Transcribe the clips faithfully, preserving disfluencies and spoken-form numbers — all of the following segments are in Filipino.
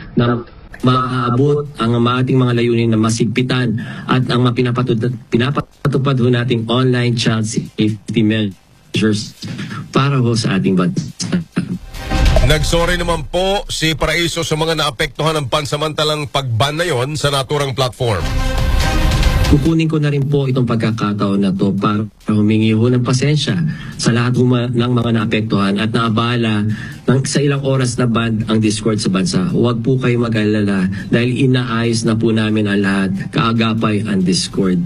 na maaabot ang ating mga layunin na masigpitan at ang pinapatupad, pinapatupad ho nating online child safety measures para ho sa ating bansa. Nagsorry naman po si Paraiso sa mga naapektuhan ng pansamantalang pagban na yon sa naturang platform. Kukunin ko na rin po itong pagkakataon na to para humingi ho ng pasensya sa lahat ng mga naapektuhan at naabala ng, sa ilang oras na ban ang Discord sa bansa. Huwag po kayo mag-alala dahil inaayos na po namin ang lahat. Kaagapay ang Discord.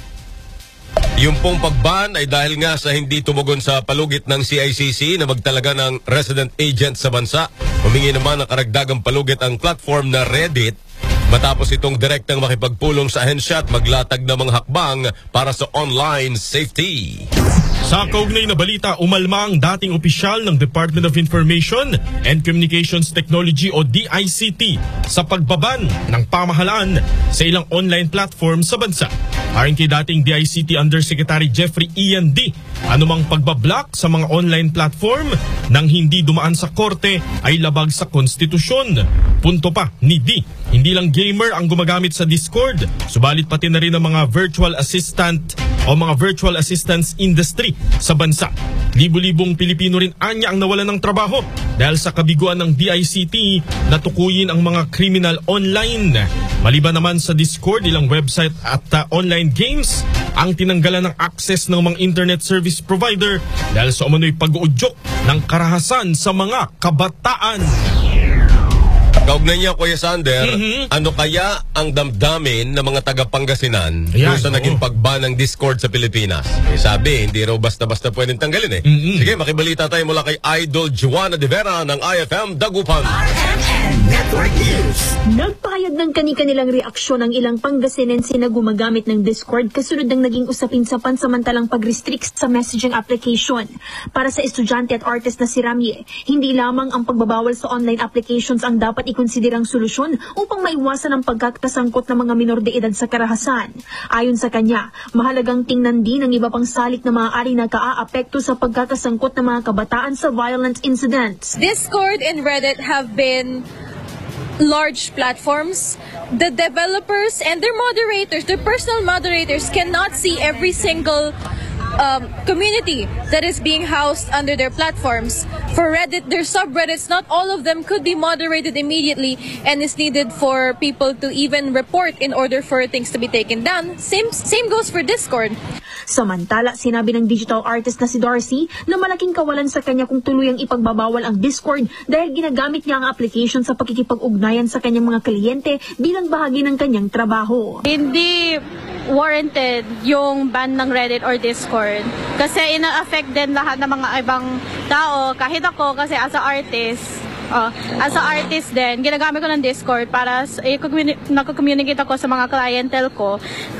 Yung pong pagban ay dahil nga sa hindi tumugon sa palugit ng C I C C na magtalaga ng resident agent sa bansa. Humingi naman ng karagdagang palugit ang platform na Reddit matapos itong direktang makipagpulong sa ahensya at maglatag ng mga hakbang para sa online safety. Sa kaugnay na balita, umalma ang dating opisyal ng Department of Information and Communications Technology o D I C T sa pagbaban ng pamahalaan sa ilang online platform sa bansa. Ayon kay dating D I C T Undersecretary Jeffrey Ian D, anumang pagbablock sa mga online platform nang hindi dumaan sa korte ay labag sa konstitusyon. Punto pa ni D, hindi lang gamer ang gumagamit sa Discord, subalit pati na rin ang mga virtual assistant o mga virtual assistance industry sa bansa. Libo-libong Pilipino rin anya ang nawalan ng trabaho dahil sa kabiguan ng D I C T na tukuyin ang mga criminal online. Maliban naman sa Discord, ilang website at uh, online games ang tinanggalan ng access ng mga internet service provider dahil sa umano'y pag-uudyok ng karahasan sa mga kabataan. Kaugnay niya, Kuya Sander, mm-hmm. ano kaya ang damdamin ng mga taga-Pangasinan Ayan, kung sa oo. naging pagban ng Discord sa Pilipinas? Eh, sabi, hindi raw basta-basta pwedeng tanggalin eh. Mm-hmm. Sige, makibalita tayo mula kay Idol Juana De Vera ng I F M Dagupan. Network News. Nagpahayag ng kani-kanilang reaksyon ang ilang Pangasinense na gumagamit ng Discord kasunod ng naging usapin sa pansamantalang pag-restrict sa messaging application. Para sa estudyante at artist na si Ramye, hindi lamang ang pagbabawal sa online applications ang dapat ikonsiderang solusyon upang maiwasan ang pagkakasangkot ng mga minor de edad sa karahasan. Ayon sa kanya, mahalagang tingnan din ang iba pang salik na maaari na kaa-apekto sa pagkakasangkot ng mga kabataan sa violent incidents. Discord and Reddit have been large platforms. The developers and their moderators, their personal moderators, cannot see every single um, community that is being housed under their platforms. For Reddit, their subreddits, not all of them could be moderated immediately and is needed for people to even report in order for things to be taken down. Same, same goes for Discord. Samantala, sinabi ng digital artist na si Darcy na malaking kawalan sa kanya kung tuluyang ipagbabawal ang Discord dahil ginagamit niya ang application sa pakikipag-ugnayan sa kanyang mga kliyente bilang bahagi ng kanyang trabaho. Hindi warranted yung ban ng Reddit or Discord kasi ina-affect din lahat ng mga ibang tao. Kahit ako kasi as a artist, uh, as a artist din, ginagamit ko ng Discord para eh, nag-communicate ako sa mga clientele ko.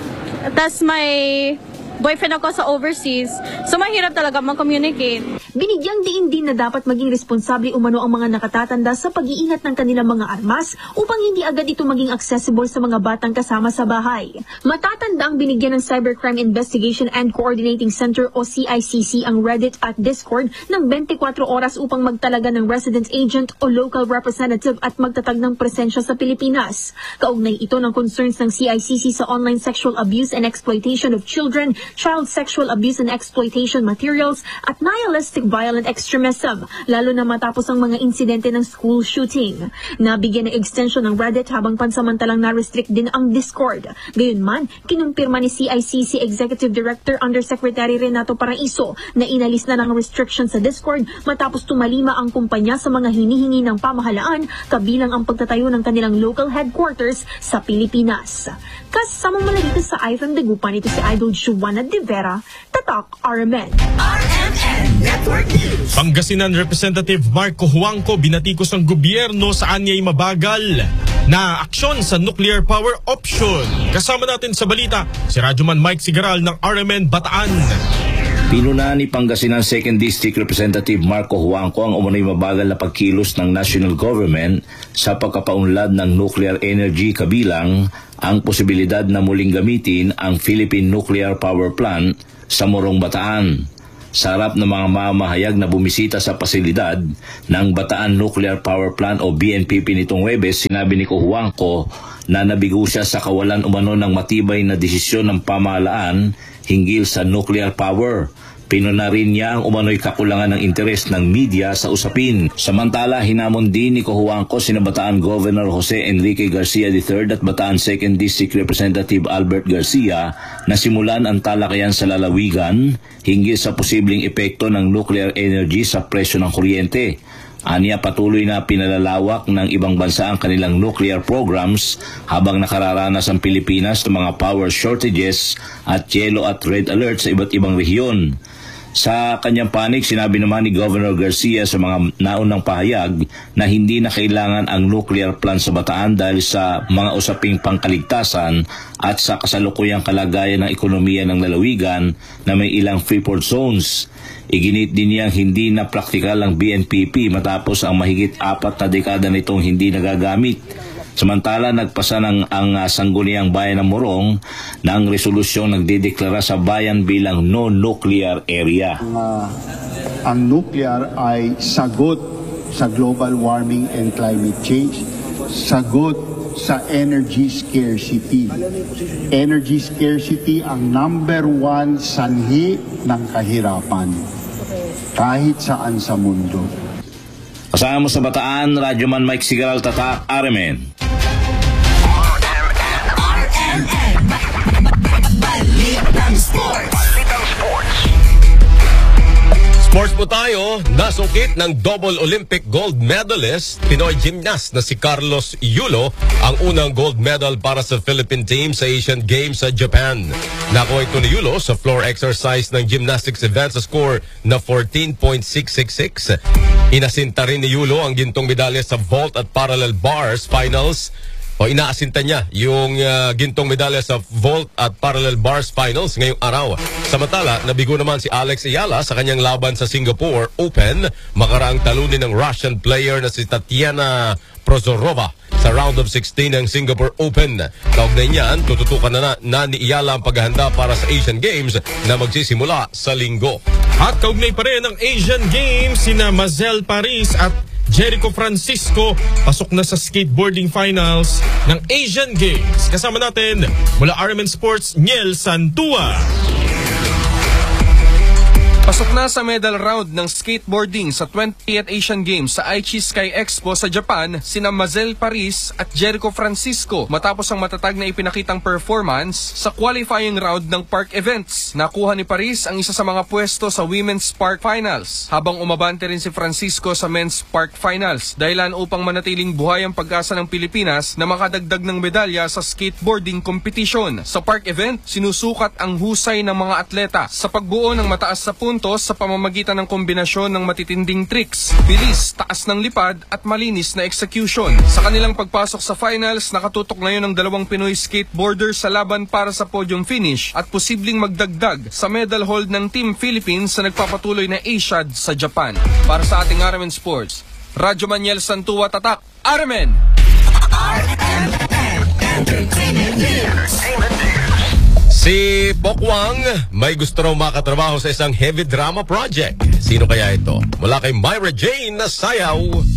Tas may boyfriend ako sa overseas, so mahirap talaga mag-communicate. Binigyang diin din na dapat maging responsable umano ang mga nakatatanda sa pag-iingat ng kanilang mga armas upang hindi agad ito maging accessible sa mga batang kasama sa bahay. Matatanda ang binigyan ng Cybercrime Investigation and Coordinating Center o C I C C ang Reddit at Discord ng twenty-four oras upang magtalaga ng resident agent o local representative at magtatag ng presensya sa Pilipinas. Kaugnay ito ng concerns ng C I C C sa online sexual abuse and exploitation of children, child sexual abuse and exploitation materials at nihilistic violent extremism, lalo na matapos ang mga insidente ng school shooting. Nabigyan ng extension ng Reddit habang pansamantalang na-restrict din ang Discord. Gayunman, kinumpirma ni C I C C Executive Director Undersecretary Renato Paraiso na inalis na ng restriction sa Discord matapos tumalima ang kumpanya sa mga hinihingi ng pamahalaan kabilang ang pagtatayo ng kanilang local headquarters sa Pilipinas. Kasama mo na dito sa I F M Dagupan, ito si Idol Juana De Vera, Tatak R M N. R M N Network News. Pangasinan Representative Marco Huangco binatikos ang gobyerno saan niya'y mabagal na aksyon sa nuclear power option. Kasama natin sa balita si Radyoman Mike Sigaral ng R M N Bataan. Pinuna ni Pangasinan second District Representative Marco Huangco ang umano'y mabagal na pagkilos ng national government sa pagkapaunlad ng nuclear energy kabilang ang posibilidad na muling gamitin ang Philippine Nuclear Power Plant sa Morong Bataan. Sa harap ng mga mamahayag na bumisita sa pasilidad ng Bataan Nuclear Power Plant o B N P P nitong Huwebes, sinabi ni Cojuangco na nabigo siya sa kawalan umano ng matibay na desisyon ng pamahalaan hinggil sa nuclear power. Pinuna rin niya ang umano'y kakulangan ng interes ng media sa usapin. Samantala, hinamon din ni Cojuangco sina Bataan Governor Jose Enrique Garcia the third at Bataan second District Representative Albert Garcia na simulan ang talakayan sa lalawigan hinggil sa posibleng epekto ng nuclear energy sa presyo ng kuryente. Aniya, patuloy na pinalalawak ng ibang bansa ang kanilang nuclear programs habang nakararanas ang Pilipinas ng mga power shortages at yellow at red alert sa iba't ibang rehiyon. Sa kanyang panig, sinabi naman ni Governor Garcia sa mga naunang pahayag na hindi na kailangan ang nuclear plant sa Bataan dahil sa mga usaping pangkaligtasan at sa kasalukuyang kalagayan ng ekonomiya ng lalawigan na may ilang freeport zones. Iginit din niyang hindi na praktikal ang B N P P matapos ang mahigit apat na dekada nitong hindi nagagamit. Samantala, nagpasa ng ang uh, Sangguniang Bayan ng Morong ng resolusyong nagdedeklara sa bayan bilang no-nuclear area. Uh, ang nuclear ay sagot sa global warming and climate change, sagot sa energy scarcity. Energy scarcity ang number one sanhi ng kahirapan kahit saan sa mundo. Kasama mo sa Bataan, Radyoman Mike Sigaral, Tatak, R M N. R M N. Balitang Sports. Balitang Sports. Sports po tayo, nasungkit ng double Olympic gold medalist, Pinoy gymnast na si Carlos Yulo, ang unang gold medal para sa Philippine team sa Asian Games sa Japan. Nakuha ito ni Yulo sa floor exercise ng gymnastics event sa score na fourteen point six six six. Inasinta rin ni Yulo ang gintong medalya sa vault at parallel bars finals. O inaasinta niya yung uh, gintong medalya sa vault at parallel bars finals ngayong araw. Samantala, nabigo naman si Alex Ayala sa kanyang laban sa Singapore Open. Makaraang talunin ng Russian player na si Tatiana Prozorova sa round of sixteen ng Singapore Open. Kaugnay niyan, tututukan na, na, na ni Ayala ang paghahanda para sa Asian Games na magsisimula sa linggo. At kaugnay pa rin ng Asian Games, sina Mazel Paris at Jericho Francisco pasok na sa skateboarding finals ng Asian Games. Kasama natin mula R M N Sports, Niel Santua. Pasok na sa medal round ng skateboarding sa twentieth Asian Games sa Aichi Sky Expo sa Japan sina Mazel Paris at Jericho Francisco matapos ang matatag na ipinakitang performance sa qualifying round ng park events. Nakuha ni Paris ang isa sa mga pwesto sa Women's Park Finals habang umabante rin si Francisco sa Men's Park Finals, dahilan upang manatiling buhay ang pag-asa ng Pilipinas na makadagdag ng medalya sa skateboarding competition. Sa park event, sinusukat ang husay ng mga atleta sa pagbuo ng mataas sa puntos sa pamamagitan ng kombinasyon ng matitinding tricks, bilis, taas ng lipad at malinis na execution. Sa kanilang pagpasok sa finals, nakatutok ngayon ang dalawang Pinoy skateboarders sa laban para sa podium finish at posibleng magdagdag sa medal hold ng Team Philippines sa nagpapatuloy na Asiad sa Japan. Para sa ating R M N Sports, Radyo Maniel Santua, Tatak, R M N. R M N Entertainment News. Si Pokwang may gusto raw makatrabaho sa isang heavy drama project. Sino kaya ito? Mula kay Myra Jane na sayaw.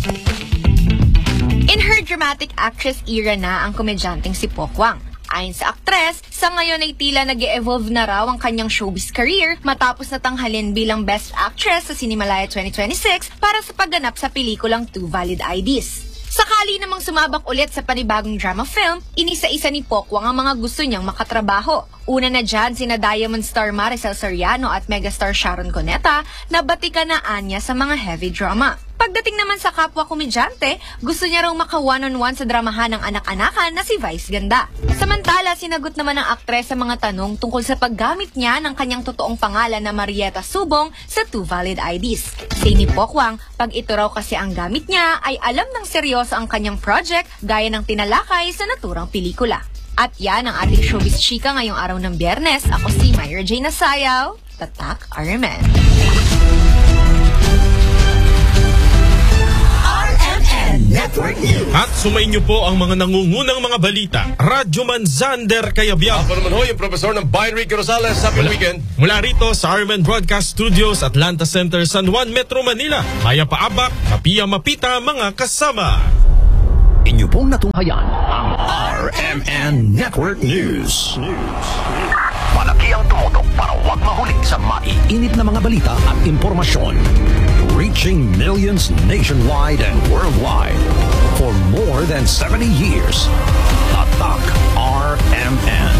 In her dramatic actress era na ang komedyanteng si Pokwang. Ayon sa aktres, sa ngayon ay tila nag-e-evolve na raw ang kanyang showbiz career matapos natanghalin bilang Best Actress sa Cinemalaya twenty twenty-six para sa pagganap sa pelikulang Two Valid I Ds. Sakali namang sumabak ulit sa panibagong drama film, inisa-isa ni Pokwang ang mga gusto niyang makatrabaho. Una na dyan, sina Diamond star Maricel Soriano at megastar Sharon Cuneta na batikan na anya sa mga heavy drama. Pagdating naman sa kapwa komedyante, gusto niya raw maka one-on-one sa dramahan ng anak-anakan na si Vice Ganda. Samantala, sinagot naman ng aktres sa mga tanong tungkol sa paggamit niya ng kanyang totoong pangalan na Marieta Subong sa Two Valid I Ds. Say ni Pokwang, pag ito raw kasi ang gamit niya, ay alam ng seryoso ang kanyang project gaya ng tinalakay sa naturang pelikula. At yan ang ating showbiz chika ngayong araw ng Biyernes. Ako si Myra Jane Nasayaw, Tatak R M N. R M N Network News. At sumayin niyo po ang mga nangungunang mga balita. Radyo Man Zander Kayabyab. Ako naman ho, yung profesor ng Byron Ricky Rosales. Happy weekend. Mula rito sa R M N Broadcast Studios, Atlanta Center, San Juan, Metro Manila. Maya Paabak, Kapia Mapita, mga kasama. Inyo pong natunghayan ang R M N Network News. Malaki ang tumutok para huwag mahuli sa maiinit na mga balita at impormasyon. Reaching millions nationwide and worldwide for more than seventy years. Tatak R M N.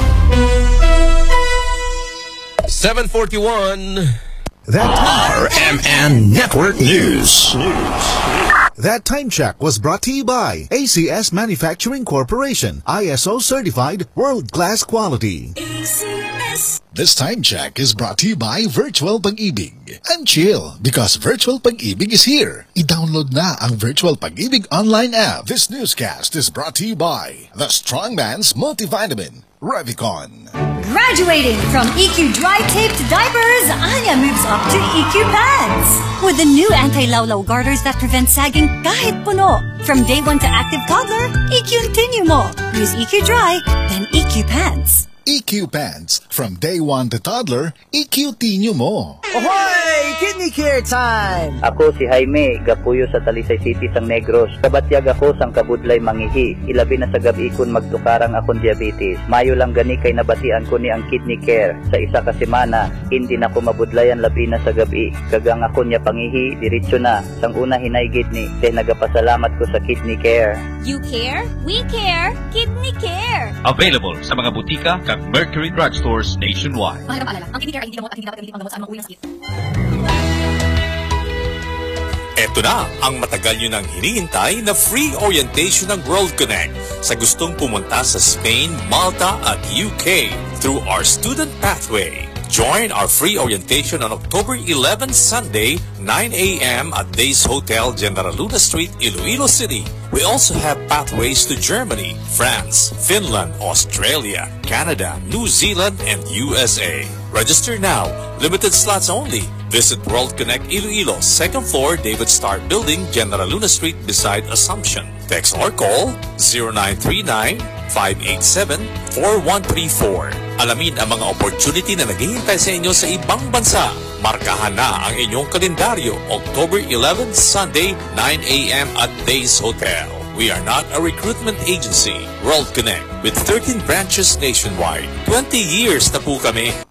seven forty-one. That R M N Network News. That time check was brought to you by A C S Manufacturing Corporation, I S O certified, world-class quality. A C S. This time check is brought to you by Virtual Pag-ibig. And chill, because Virtual Pag-ibig is here. I-download na ang Virtual Pag-ibig online app. This newscast is brought to you by the Strongman's Multivitamin, Revicon. Graduating from E Q Dry Taped Diapers, Anya moves up to E Q Pants. With the new anti-lawlaw garters that prevent sagging kahit puno. From day one to active toddler, E Q Continue mo. Use E Q Dry, then E Q Pants. E Q Pants. From day one to toddler, E Q Tinyo mo. Ahoy! Kidney care time! Ako si Jaime, gapuyo sa Talisay City sang Negros. Kabatyag ako sang kabudlay mangihi. Ilabi na sa gabi kun magtukarang akong diabetes. Mayo lang gani kay nabatian ko ni ang kidney care. Sa isa ka semana, hindi na ko mabudlayan labi na sa gabi. Kagang ako niya pangihi, diretso na. Sang una hinay kidney, kay nagapasalamat ko sa kidney care. You care, we care, kidney care. Available sa mga butika at Mercury Drugstores nationwide. Mahirap alala, ang kidney care ay hindi gamot at hindi dapat gamitin pang gamot sa anumang uri ng sakit. Ito na ang matagal nyo nang hinihintay na free orientation ng World Connect sa gustong pumunta sa Spain, Malta at U K through our student pathway. Join our free orientation on October eleventh, Sunday, nine a m at Days Hotel, General Luna Street, Iloilo City. We also have pathways to Germany, France, Finland, Australia, Canada, New Zealand, and U S A. Register now. Limited slots only. Visit World Connect Iloilo, second floor, David Starr Building, General Luna Street, beside Assumption. Text or call zero nine three nine, five eight seven, four one three four. Alamin ang mga opportunity na naghihintay sa inyo sa ibang bansa. Markahan na ang inyong kalendaryo, October eleventh, Sunday, nine a m at Days Hotel. We are not a recruitment agency. World Connect with thirteen branches nationwide. twenty years na po kami.